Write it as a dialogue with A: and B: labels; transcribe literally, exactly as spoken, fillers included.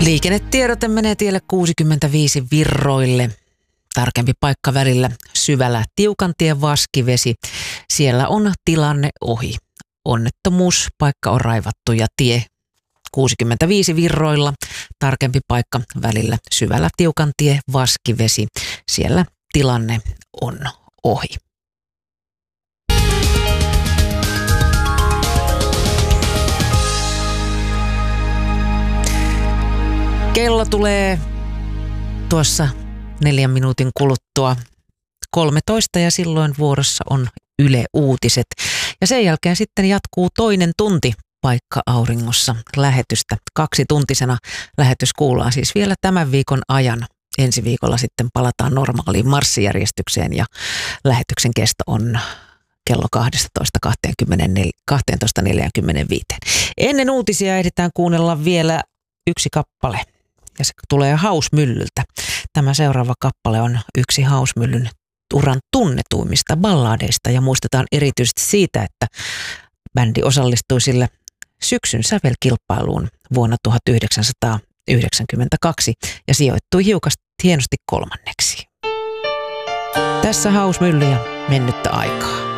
A: Liikennetiedote menee tielle kuusikymmentäviisi Virroille. Tarkempi paikka välillä Syvälä Tiukantien Vaskivesi. Siellä on tilanne ohi. Onnettomuus, paikka on raivattu ja tie kuusikymmentäviisi Virroilla. Tarkempi paikka välillä Syvälä Tiukantie Vaskivesi. Siellä tilanne on ohi. Kello tulee tuossa neljän minuutin kuluttua kolmetoista ja silloin vuorossa on Yle Uutiset. Ja sen jälkeen sitten jatkuu toinen tunti Paikka Auringossa lähetystä. Kaksituntisena lähetys kuullaan siis vielä tämän viikon ajan. Ensi viikolla sitten palataan normaaliin marssijärjestykseen ja lähetyksen kesto on kello kaksitoista neljäkymmentäviisi. Ennen uutisia ehditään kuunnella vielä yksi kappale. Ja se tulee Hausmyllyltä. Tämä seuraava kappale on yksi Hausmyllyn uran tunnetuimmista balladeista ja muistetaan erityisesti siitä, että bändi osallistui sille syksyn sävelkilpailuun vuonna tuhatyhdeksänsataayhdeksänkymmentäkaksi ja sijoittui hiukasti hienosti kolmanneksi. Tässä Hausmylly ja mennyttä aikaa.